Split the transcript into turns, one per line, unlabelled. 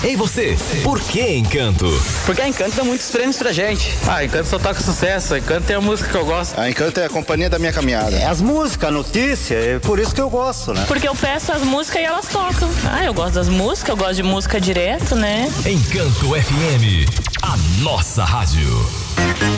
Ei você, por que Encanto?
Porque a Encanto dá muitos prêmios pra gente.
Encanto só toca sucesso, Encanto é a música que eu gosto.
A Encanto é a companhia da minha caminhada.
As músicas, a notícia, é por isso que eu gosto, né?
Porque eu peço as músicas e elas tocam. Eu gosto das músicas, eu gosto de música direto, né?
Encanto FM, a nossa rádio.